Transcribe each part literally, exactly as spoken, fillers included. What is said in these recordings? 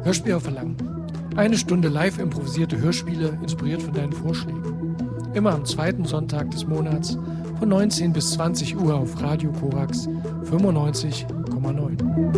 Hörspiel auf Verlangen. Eine Stunde live improvisierte Hörspiele, inspiriert von deinen Vorschlägen. Immer am zweiten Sonntag des Monats von neunzehn bis zwanzig Uhr auf Radio Korax fünfundneunzig Komma neun.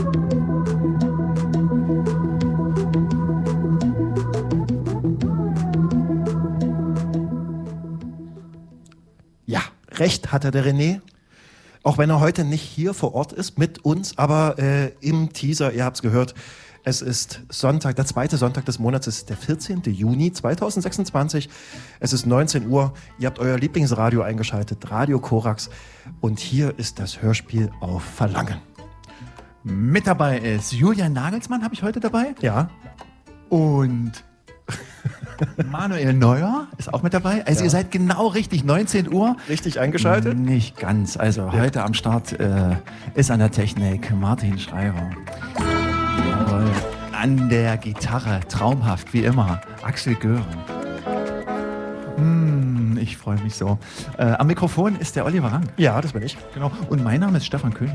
Ja, recht hatte der René. Auch wenn er heute nicht hier vor Ort ist mit uns, aber äh, im Teaser, ihr habt es gehört, es ist Sonntag, der zweite Sonntag des Monats, es ist der vierzehnten Juni zweitausendsechsundzwanzig. Es ist neunzehn Uhr, ihr habt euer Lieblingsradio eingeschaltet, Radio Korax. Und hier ist das Hörspiel auf Verlangen. Mit dabei ist Julian Nagelsmann, habe ich heute dabei. Ja. Und Manuel Neuer ist auch mit dabei. Also ja. Ihr seid genau richtig, neunzehn Uhr. Richtig eingeschaltet? Nicht ganz. Also ja. Heute am Start äh, ist an der Technik Martin Schreiber. Jawohl. An der Gitarre, traumhaft wie immer, Axel Göring. Hm, ich freue mich so. Äh, am Mikrofon ist der Oliver Rang. Ja, das bin ich. Genau. Und mein Name ist Stefan König.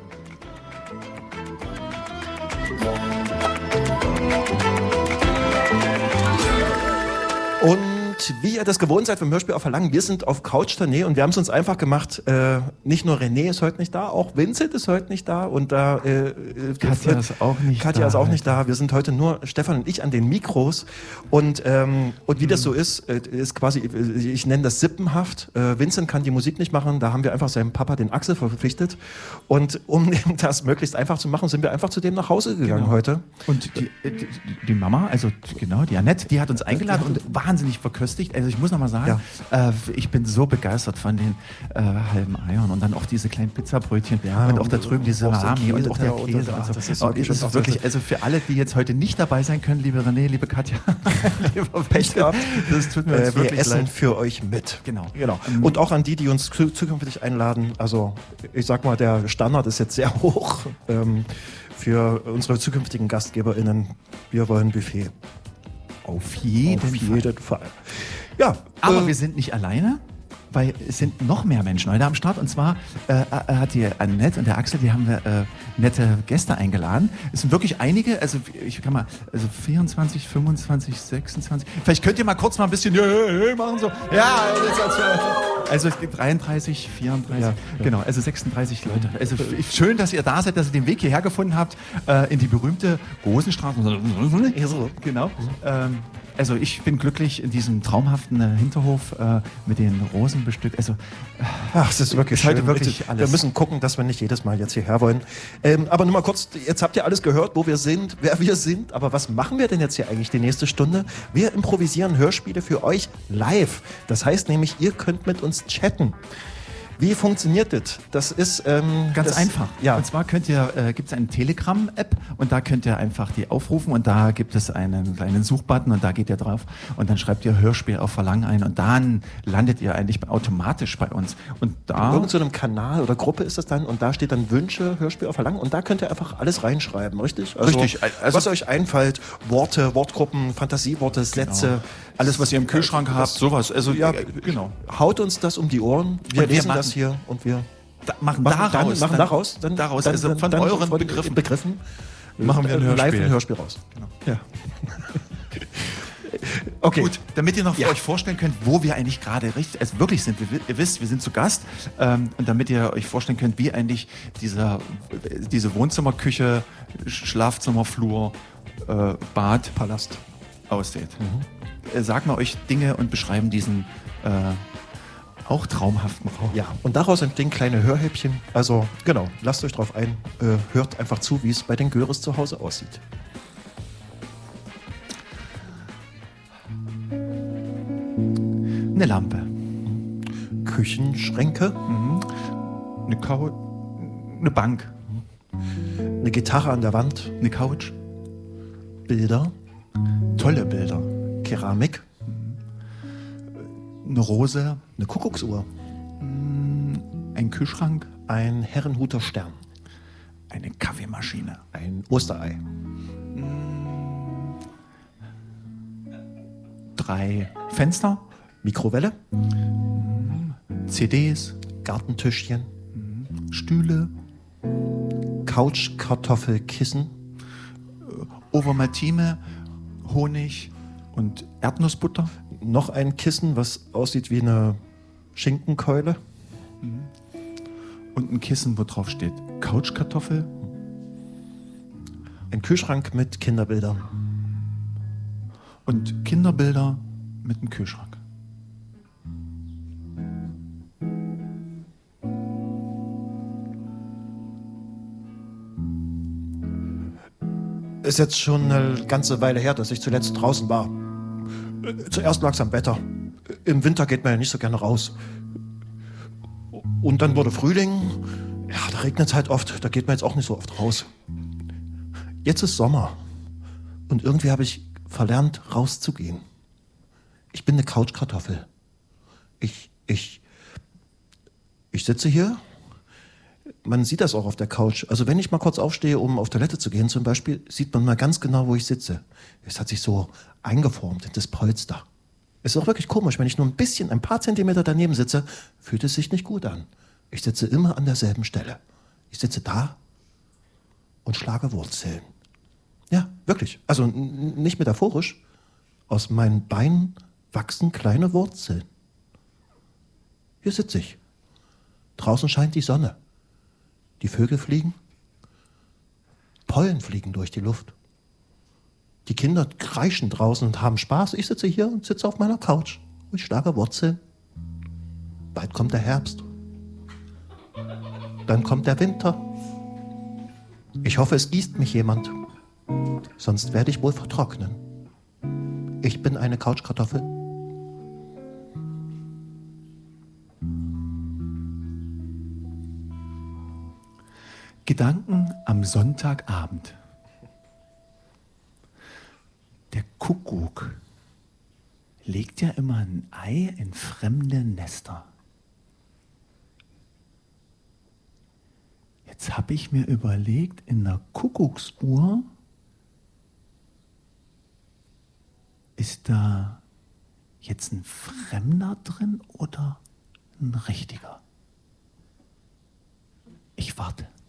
Und wie ihr das gewohnt seid vom Hörspiel auf Verlangen, wir sind auf Couch-Tournee und wir haben es uns einfach gemacht, äh, nicht nur René ist heute nicht da, auch Vincent ist heute nicht da und da äh, Katja ist auch nicht Katja da. ist auch nicht da. Wir sind heute nur Stefan und ich an den Mikros und, ähm, und wie hm. das so ist, äh, ist quasi, ich nenne das sippenhaft. Äh, Vincent kann die Musik nicht machen, da haben wir einfach seinem Papa den Axel verpflichtet und um das möglichst einfach zu machen, sind wir einfach zu dem nach Hause gegangen genau. heute. Und die, die, die Mama, also genau, die Annette, die hat uns eingeladen und wahnsinnig verköstigt. Also ich muss noch mal sagen, ja. äh, ich bin so begeistert von den äh, halben Eiern und dann auch diese kleinen Pizzabrötchen ja, und auch da drüben diese Salami und auch der Käse. Und, und so. Das ist, so das ist wirklich, also für alle, die jetzt heute nicht dabei sein können, liebe René, liebe Katja, lieber Pech gehabt, das tut mir äh, wirklich wir essen leid. für euch mit. Genau. genau. Und auch an die, die uns zukünftig einladen, also ich sag mal, der Standard ist jetzt sehr hoch ähm, für unsere zukünftigen GastgeberInnen. Wir wollen Buffet. Auf jeden, Auf jeden Fall. Fall. Ja, aber äh, wir sind nicht alleine, weil es sind noch mehr Menschen heute am Start. Und zwar äh, hat die Annette und der Axel, die haben wir äh, nette Gäste eingeladen. Es sind wirklich einige, also ich kann mal, also vierundzwanzig, fünfundzwanzig, sechsundzwanzig. Vielleicht könnt ihr mal kurz mal ein bisschen machen so. Ja, also es gibt dreiunddreißig, vierunddreißig, ja, ja. Genau, also sechsunddreißig Leute. Also schön, dass ihr da seid, dass ihr den Weg hierher gefunden habt äh, in die berühmte Rosenstraße. Genau. Ähm, Also ich bin glücklich in diesem traumhaften äh, Hinterhof äh, mit den Rosen bestückt. Also äh, ach, es ist wirklich ist heute schön. wirklich alles. Wir müssen gucken, dass wir nicht jedes Mal jetzt hierher wollen. Ähm, aber nur mal kurz, jetzt habt ihr alles gehört, wo wir sind, wer wir sind. Aber was machen wir denn jetzt hier eigentlich die nächste Stunde? Wir improvisieren Hörspiele für euch live. Das heißt nämlich, ihr könnt mit uns chatten. Wie funktioniert das? Das ist ähm, ganz das, einfach. Ja. Und zwar könnt ihr, äh, gibt es eine Telegram-App und da könnt ihr einfach die aufrufen und da gibt es einen kleinen Suchbutton und da geht ihr drauf und dann schreibt ihr Hörspiel auf Verlangen ein und dann landet ihr eigentlich automatisch bei uns. Und da in irgendeinem Kanal oder Gruppe ist das dann und da steht dann Wünsche, Hörspiel auf Verlangen und da könnt ihr einfach alles reinschreiben, richtig? Also, richtig. Also, was euch einfällt, Worte, Wortgruppen, Fantasieworte, Sätze. Genau. Alles, was ihr im Kühlschrank habt, sowas. Also, ja, äh, genau. Haut uns das um die Ohren. Wir und lesen wir das hier und wir da, machen, machen daraus, dann, machen dann, daraus, dann, daraus dann, also von dann, euren von Begriffen, Begriffen machen wir ein Hörspiel. Live ein Hörspiel raus. Genau. Ja. Okay. Gut, damit ihr noch ja. euch vorstellen könnt, wo wir eigentlich gerade richtig, also wirklich sind. Wir, ihr wisst, wir sind zu Gast ähm, und damit ihr euch vorstellen könnt, wie eigentlich dieser, diese Wohnzimmerküche, Schlafzimmerflur, äh, Bad, Palast aussieht. Mhm. Sagen wir euch Dinge und beschreiben diesen äh, auch traumhaften Raum. Ja, und daraus entstehen kleine Hörhäppchen. Also genau, lasst euch drauf ein, äh, hört einfach zu, wie es bei den Göres zu Hause aussieht. Eine Lampe. Küchenschränke. Mhm. Eine Couch. Eine Bank. Eine Gitarre an der Wand. Eine Couch. Bilder. Tolle Bilder. Keramik. Eine Rose. Eine Kuckucksuhr. Ein Kühlschrank. Ein Herrenhuter Stern. Eine Kaffeemaschine. Ein Osterei. Drei Fenster. Mikrowelle. C Ds. Gartentischchen. Stühle. Couch, Kartoffel, Kissen. Ovomaltine, Honig und Erdnussbutter. Noch ein Kissen, was aussieht wie eine Schinkenkeule. Und ein Kissen, wo drauf steht Couchkartoffel. Ein Kühlschrank mit Kinderbildern. Und Kinderbilder mit einem Kühlschrank. Ist jetzt schon eine ganze Weile her, dass ich zuletzt draußen war. Zuerst lag es am Wetter. Im Winter geht man ja nicht so gerne raus. Und dann wurde Frühling. Ja, da regnet es halt oft. Da geht man jetzt auch nicht so oft raus. Jetzt ist Sommer. Und irgendwie habe ich verlernt, rauszugehen. Ich bin eine Couchkartoffel. Ich, ich, ich sitze hier. Man sieht das auch auf der Couch. Also wenn ich mal kurz aufstehe, um auf Toilette zu gehen zum Beispiel, sieht man mal ganz genau, wo ich sitze. Es hat sich so eingeformt in das Polster. Es ist auch wirklich komisch, wenn ich nur ein bisschen, ein paar Zentimeter daneben sitze, fühlt es sich nicht gut an. Ich sitze immer an derselben Stelle. Ich sitze da und schlage Wurzeln. Ja, wirklich. Also n- nicht metaphorisch. Aus meinen Beinen wachsen kleine Wurzeln. Hier sitze ich. Draußen scheint die Sonne. Die Vögel fliegen. Pollen fliegen durch die Luft. Die Kinder kreischen draußen und haben Spaß. Ich sitze hier und sitze auf meiner Couch und schlage Wurzeln. Bald kommt der Herbst. Dann kommt der Winter. Ich hoffe, es gießt mich jemand. Sonst werde ich wohl vertrocknen. Ich bin eine Couchkartoffel. Gedanken am Sonntagabend. Der Kuckuck legt ja immer ein Ei in fremde Nester. Jetzt habe ich mir überlegt, in der Kuckucksuhr ist da jetzt ein Fremder drin oder ein richtiger? Ich warte.